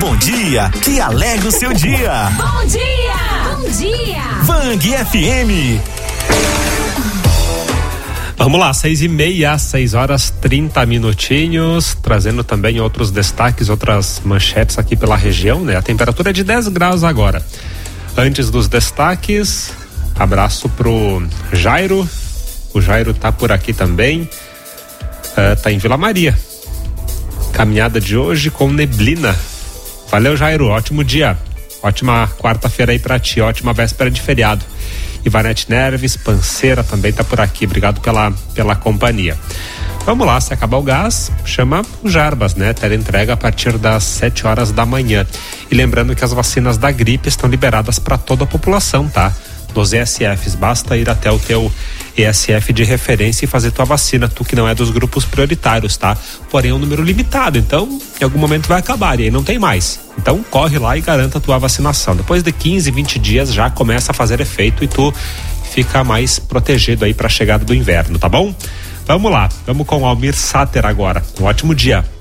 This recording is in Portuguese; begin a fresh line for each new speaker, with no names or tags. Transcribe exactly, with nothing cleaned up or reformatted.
bom dia que alegra o seu dia.
Bom dia! Bom dia!
Bang F M.
Vamos lá, seis e meia, seis horas trinta minutinhos, trazendo também outros destaques, outras manchetes aqui pela região, né? A temperatura é de dez graus agora. Antes dos destaques, abraço pro Jairo. O Jairo tá por aqui também. Uh, tá em Vila Maria. Caminhada de hoje com neblina. Valeu, Jairo, ótimo dia. Ótima quarta-feira aí pra ti, ótima véspera de feriado. Ivanete Neves, Panceira também tá por aqui, obrigado pela, pela companhia. Vamos lá, se acabar o gás, chama o Jarbas, né? Teleentrega a partir das sete horas da manhã. E lembrando que as vacinas da gripe estão liberadas para toda a população, tá? Nos E S Fs, basta ir até o teu E S F de referência e fazer tua vacina, tu que não é dos grupos prioritários, tá? Porém é um número limitado, então em algum momento vai acabar e aí não tem mais. Então corre lá e garanta a tua vacinação. Depois de quinze, vinte dias já começa a fazer efeito e tu fica mais protegido aí para a chegada do inverno, tá bom? Vamos lá, vamos com o Almir Sater agora. Um ótimo dia.